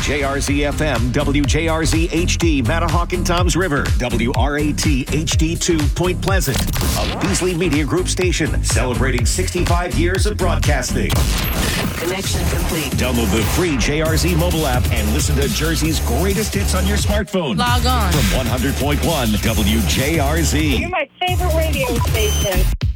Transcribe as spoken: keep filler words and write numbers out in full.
J R Z F M, W J R Z H D, Matahawk and Toms River, W R A T H D two, Point Pleasant. A Beasley Media Group station celebrating sixty-five years of broadcasting. Connection complete. Download the free J R Z mobile app and listen to Jersey's greatest hits on your smartphone. Log on. From one hundred point one W J R Z. You're my favorite radio station.